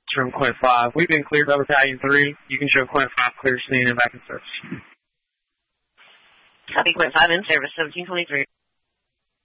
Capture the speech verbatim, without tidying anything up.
from Quint five. We've been cleared by Battalion three. You can show Quint five clear, standing back in service. Copy, Quint five in service, seventeen twenty-three.